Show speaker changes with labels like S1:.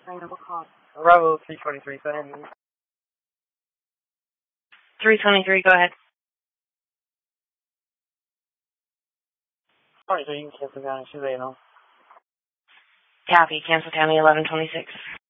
S1: Bravo 323, go ahead.
S2: 323, go ahead.
S1: 23, Kansas County, 280.
S2: Copy, Kansas County 1126.